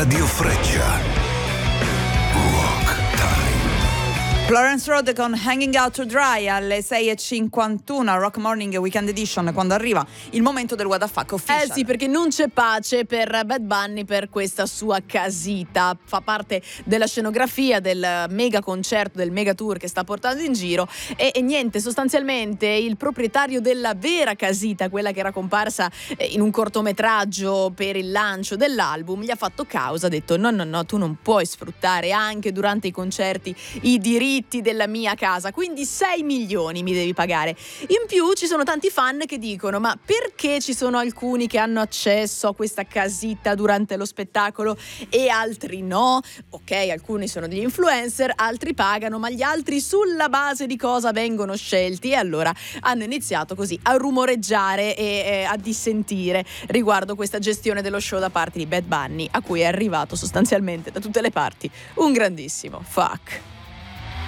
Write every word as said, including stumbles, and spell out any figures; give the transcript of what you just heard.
Radio Freccia. Rock Time. Florence Road con Hanging Out to Dry alle sei e cinquantuno, Rock Morning Weekend Edition, quando arriva il momento del What the Fuck official. Eh sì, perché non c'è pace per Bad Bunny per questa sua casita. Fa parte della scenografia del mega concerto, del mega tour che sta portando in giro e, e niente, sostanzialmente il proprietario della vera casita, quella che era comparsa in un cortometraggio per il lancio dell'album, gli ha fatto causa, ha detto no no no, tu non puoi sfruttare anche durante i concerti i diritti della mia casa, quindi sei milioni mi devi pagare. In più ci sono tanti fan che dicono ma perché ci sono alcuni che hanno accesso a questa casita durante lo spettacolo e altri no? Ok, alcuni sono degli influencer, altri pagano, ma gli altri sulla base di cosa vengono scelti? E allora hanno iniziato così a rumoreggiare e eh, a dissentire riguardo questa gestione dello show da parte di Bad Bunny, a cui è arrivato sostanzialmente da tutte le parti un grandissimo fuck.